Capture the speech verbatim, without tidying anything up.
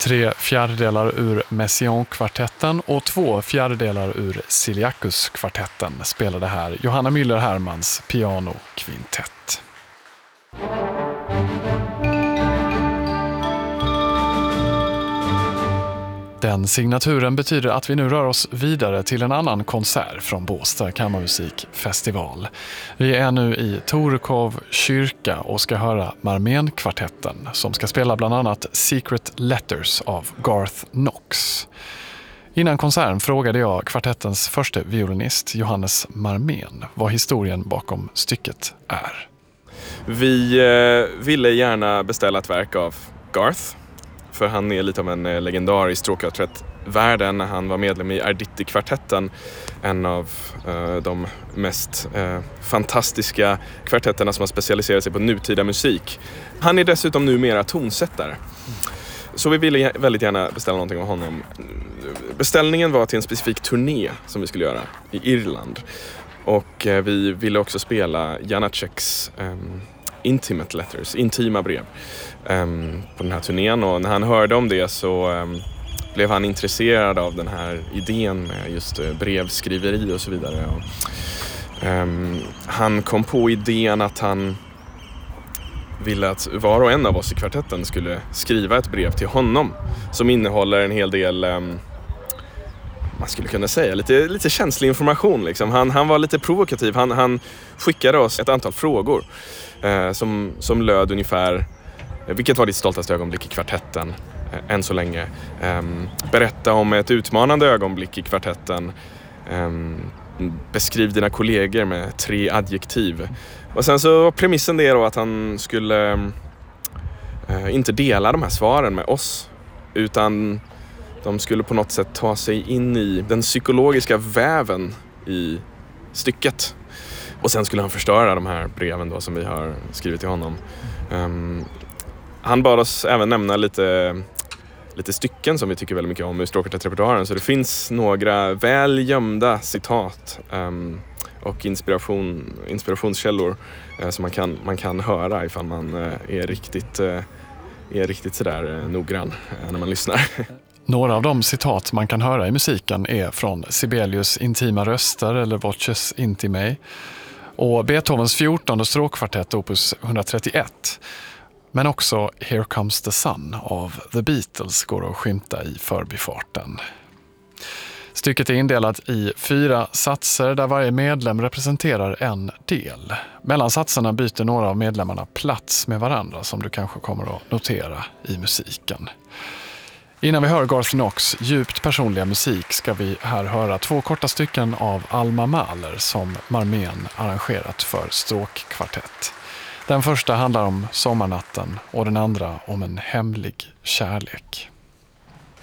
tre fjärdedelar ur Messiaen-kvartetten och två fjärdedelar ur Siliacus-kvartetten spelade här Johanna Müller-Hermans piano-kvintett. Den signaturen betyder att vi nu rör oss vidare till en annan konsert från Båstad kammarmusikfestival. Vi är nu i Torekov kyrka och ska höra Marmén-kvartetten som ska spela bland annat Secret Letters av Garth Knox. Innan konserten frågade jag kvartettens första violinist Johannes Marmén vad historien bakom stycket är. Vi eh, ville gärna beställa ett verk av Garth. För han är lite av en eh, legendarisk stråkvartett-världen när han var medlem i Arditi-kvartetten. En av eh, de mest eh, fantastiska kvartetterna som har specialiserat sig på nutida musik. Han är dessutom numera tonsättare. Så vi ville väldigt gärna beställa någonting av honom. Beställningen var till en specifik turné som vi skulle göra i Irland. Och eh, vi ville också spela Janaceks eh, Intimate Letters, intima brev. Um, på den här turnén, och när han hörde om det så um, blev han intresserad av den här idén med just uh, brevskriveri och så vidare. Och, um, han kom på idén att han ville att var och en av oss i kvartetten skulle skriva ett brev till honom som innehåller en hel del um, man skulle kunna säga lite, lite känslig information liksom. han, han var lite provokativ. Han, han skickade oss ett antal frågor uh, som, som löd ungefär: vilket var ditt stoltaste ögonblick i kvartetten eh, än så länge? Um, berätta om ett utmanande ögonblick i kvartetten. Um, beskriv dina kollegor med tre adjektiv. Och sen så var premissen det då att han skulle uh, inte dela de här svaren med oss, utan de skulle på något sätt ta sig in i den psykologiska väven i stycket. Och sen skulle han förstöra de här breven då som vi har skrivit till honom. Um, Han bad oss även nämna lite, lite stycken som vi tycker väldigt mycket om ur stråkvartettrepertoaren. Så det finns några väl gömda citat um, och inspiration, inspirationskällor uh, som man kan, man kan höra ifall man uh, är riktigt, uh, är riktigt sådär uh, noggrann uh, när man lyssnar. Några av de citat man kan höra i musiken är från Sibelius intima röster eller Voces Intimae och Beethovens fjortonde stråkkvartett opus etthundratrettioett. Men också Here Comes the Sun av The Beatles går att skymta i förbifarten. Stycket är indelat i fyra satser där varje medlem representerar en del. Mellan satserna byter några av medlemmarna plats med varandra som du kanske kommer att notera i musiken. Innan vi hör Garth Knox djupt personliga musik ska vi här höra två korta stycken av Alma Mahler som Marmén arrangerat för stråkkvartett. Den första handlar om sommarnatten och den andra om en hemlig kärlek.